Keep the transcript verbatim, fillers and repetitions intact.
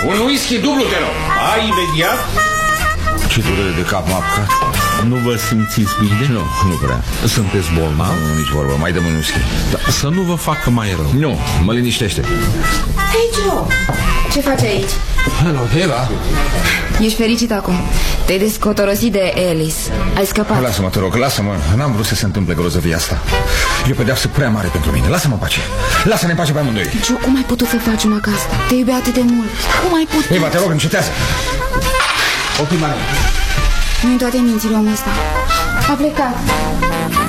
Un whisky dublu, te rog. Ai imediat? Ce durere de cap m-a apucat. Nu vă simțiți bine? Nu, nu prea. Sunteți bolnav? Nu, nici vorbă, mai dăm un whisky. Da, să nu vă facă mai rău. Nu, mă liniștește. Hei, Joe, ce faci aici? Hello, Eva. Ești fericit acum. Te-ai descotorosit de Alice. Ai scăpat. Lasă-mă, te rog, lasă-mă. N-am vrut să se întâmple grozăvia asta. E o pedeapsă prea mare pentru mine. Lasă-mă în pace. Lasă-ne în pace pe amândoi. Joe, cum ai putut să faci una ca asta? Te iubea atât de mult. Cum ai putut? Eva, te rog, încetează. Nu-i toate mințile omul ăsta. A plecat.